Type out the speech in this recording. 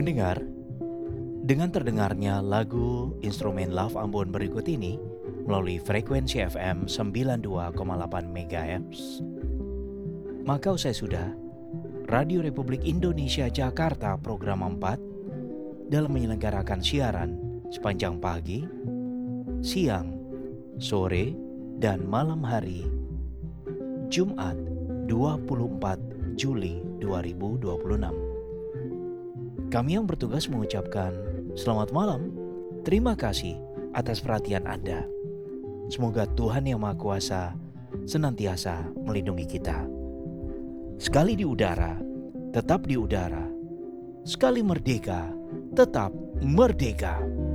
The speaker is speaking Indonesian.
Pendengar, dengan terdengarnya lagu instrumen Love Ambon berikut ini melalui frekuensi FM 92,8 MHz, maka usai sudah Radio Republik Indonesia Jakarta program 4 dalam menyelenggarakan siaran sepanjang pagi, siang, sore, dan malam hari Jumat 24 Juli 2026. Kami yang bertugas mengucapkan selamat malam, terima kasih atas perhatian Anda. Semoga Tuhan Yang Maha Kuasa senantiasa melindungi kita. Sekali di udara, tetap di udara. Sekali merdeka, tetap merdeka.